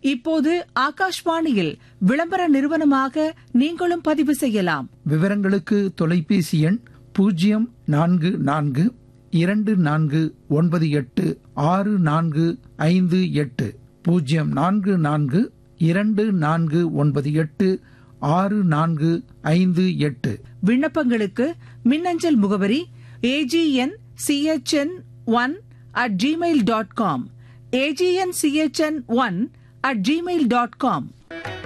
இப்போது ஆகாஷ்வாணியில் விளம்பர நிறுவனமாக நீங்களும் பதிவு செய்யலாம். விவரங்களுக்கு தொலைபேசி எண் 0442498645 0442498645. விண்ணப்பங்களுக்கு மின்னஞ்சல் முகவரி agn@gmail.com agn@gmail.com.